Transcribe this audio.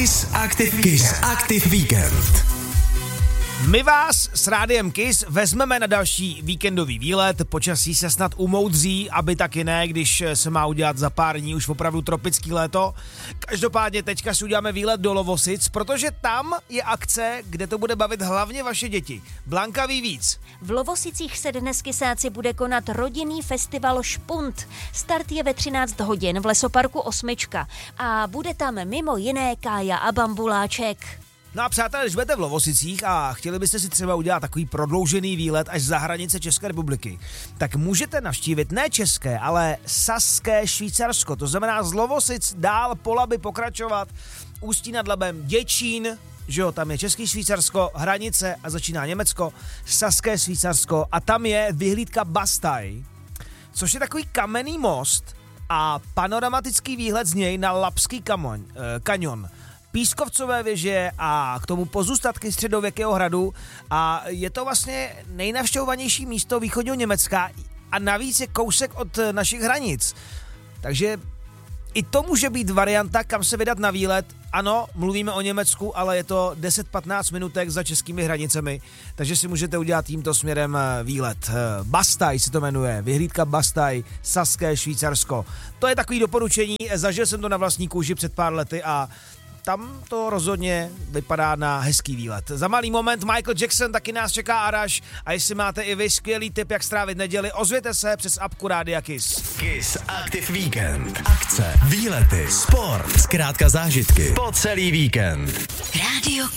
Kiss Active Weekend. My vás s Rádiem Kiss vezmeme na další víkendový výlet, počasí se snad umoudří, aby taky ne, když se má udělat za pár dní už opravdu tropický léto. Každopádně teďka si uděláme výlet do Lovosic, protože tam je akce, kde to bude bavit hlavně vaše děti. Blanka ví víc. V Lovosicích se dnes Kysáci bude konat rodinný festival Špunt. Start je ve 13 hodin v lesoparku Osmička a bude tam mimo jiné Kája a Bambuláček. No a přátelé, když budete v Lovosicích a chtěli byste si třeba udělat takový prodloužený výlet až za hranice České republiky, tak můžete navštívit ne české, ale saské Švýcarsko. To znamená z Lovosic dál po Labi pokračovat, Ústí nad Labem, Děčín, že jo, tam je Český Švýcarsko, hranice a začíná Německo, saské Švýcarsko a tam je vyhlídka Bastaj, což je takový kamenný most a panoramatický výhled z něj na Labský kanion. Pískovcové věže a k tomu pozůstatky středověkého hradu a je to vlastně nejnavštěvovanější místo východního Německa a navíc je kousek od našich hranic. Takže i to může být varianta, kam se vydat na výlet. Ano, mluvíme o Německu, ale je to 10-15 minutek za českými hranicemi, takže si můžete udělat tímto směrem výlet. Bastaj se to jmenuje, vyhlídka Bastaj, saské Švýcarsko. To je takový doporučení, zažil jsem to na vlastní kůži před pár lety a tam to rozhodně vypadá na hezký výlet. Za malý moment Michael Jackson, taky nás čeká Araš a jestli máte i vy skvělý tip, jak strávit neděli, ozvěte se přes apku Rádia Kiss. Kiss Active Weekend. Akce, výlety, sport, zkrátka zážitky po celý víkend. Rádio